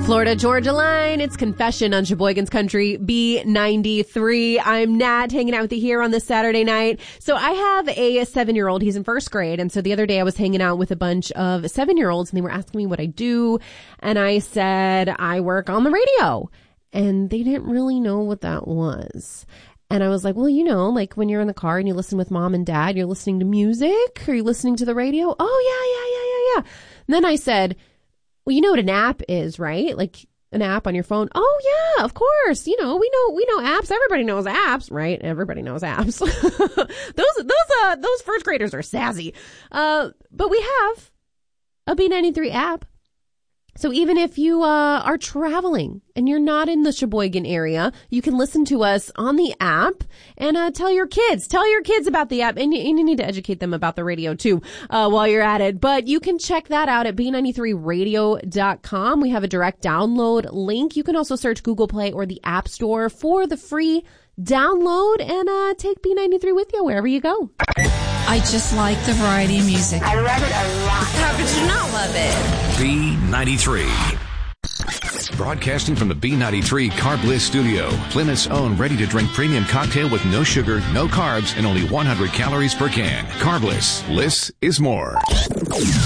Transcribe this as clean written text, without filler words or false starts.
Florida Georgia line. It's Confession on Sheboygan's Country B93. I'm Nat, hanging out with you here on this Saturday night. So I have a 7-year-old. He's in first grade. And so the other day I was hanging out with a bunch of 7-year-olds and they were asking me what I do. And I said, I work on the radio. And they didn't really know what that was. And I was like, well, you know, like when you're in the car and you listen with mom and dad, you're listening to music. Are you listening to the radio? Oh, yeah. And then I said, well, you know what an app is, right? Like an app on your phone. Oh, yeah, of course. You know, we know apps. Everybody knows apps, right? Everybody knows apps. Those first graders are sassy. But we have a B93 app. So even if you are traveling and you're not in the Sheboygan area, you can listen to us on the app and tell your kids about the app. And you need to educate them about the radio too while you're at it. But you can check that out at b93radio.com. We have a direct download link. You can also search Google Play or the App Store for the free download and take B93 with you wherever you go. I just like the variety of music. I love it a lot. How could you not love it? B93. Broadcasting from the B93 Carb Bliss studio, Plymouth's own ready-to-drink premium cocktail with no sugar, no carbs, and only 100 calories per can. Carb Bliss. Bliss is more.